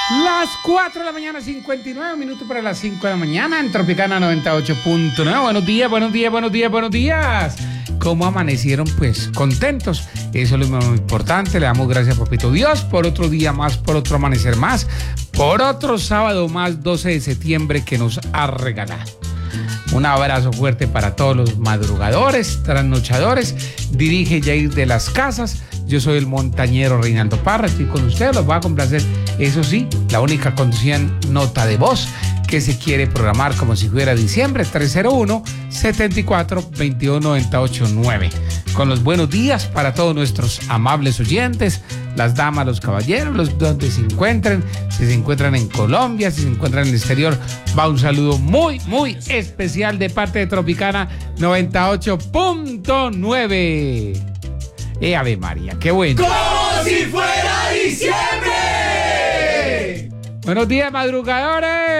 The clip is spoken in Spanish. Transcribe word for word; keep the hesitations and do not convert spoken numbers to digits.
Las cuatro de la mañana, cincuenta y nueve minutos para las cinco de la mañana en Tropicana noventa y ocho punto nueve. Buenos días, buenos días, buenos días, buenos días. ¿Cómo amanecieron? Pues contentos. Eso es lo más importante. Le damos gracias a Papito Dios por otro día más, por otro amanecer más, por otro sábado más, doce de septiembre que nos ha regalado. Un abrazo fuerte para todos los madrugadores, trasnochadores. Dirige Jair de las Casas. Yo soy el montañero Reinaldo Parra. Estoy con ustedes, los voy a complacer. Eso sí, la única condición, nota de voz, que se quiere programar como si fuera diciembre, tres cero uno, siete cuatro, dos uno nueve ocho nueve. Con los buenos días para todos nuestros amables oyentes, las damas, los caballeros, los donde se encuentren, si se encuentran en Colombia, si se encuentran en el exterior, va un saludo muy, muy especial de parte de Tropicana noventa y ocho punto nueve. ¡Eh, Ave María! ¡Qué bueno! ¡Como si fuera diciembre! Buenos días, madrugadores.